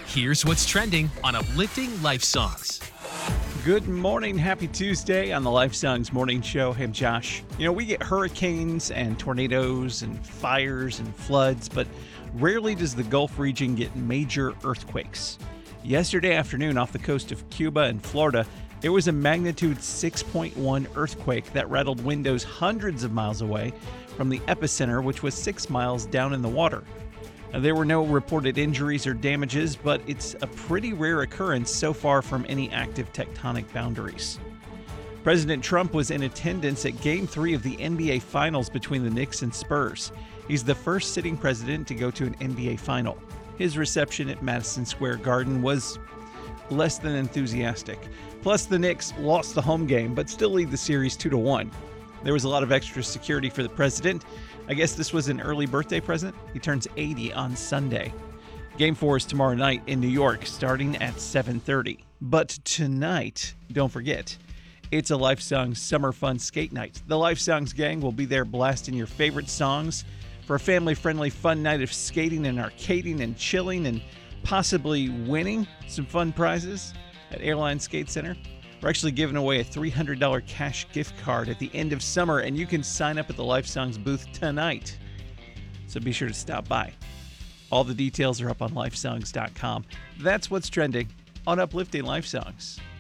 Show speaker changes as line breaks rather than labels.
Here's what's trending on Uplifting Life Songs.
Good morning. Happy Tuesday on the Life Songs Morning Show. Hey, I'm Josh. We get hurricanes and tornadoes and fires and floods, but rarely does the Gulf region get major earthquakes. Yesterday afternoon off the coast of Cuba and Florida, there was a magnitude 6.1 earthquake that rattled windows hundreds of miles away from the epicenter, which was 6 miles down in the water. There were no reported injuries or damages, but it's a pretty rare occurrence so far from any active tectonic boundaries. President Trump was in attendance at Game 3 of the NBA Finals between the Knicks and Spurs. He's the first sitting president to go to an NBA Final. His reception at Madison Square Garden was less than enthusiastic. Plus, the Knicks lost the home game, but still lead the series 2-1. There was a lot of extra security for the president. I guess this was an early birthday present. He turns 80 on Sunday. Game 4 is tomorrow night in New York, starting at 7:30. But tonight, don't forget, it's a Life Songs Summer Fun Skate Night. The Life Songs gang will be there blasting your favorite songs for a family-friendly fun night of skating and arcading and chilling and possibly winning some fun prizes at Airline Skate Center. We're actually giving away a $300 cash gift card at the end of summer, and you can sign up at the Life Songs booth tonight. So be sure to stop by. All the details are up on lifesongs.com. That's what's trending on Uplifting Life Songs.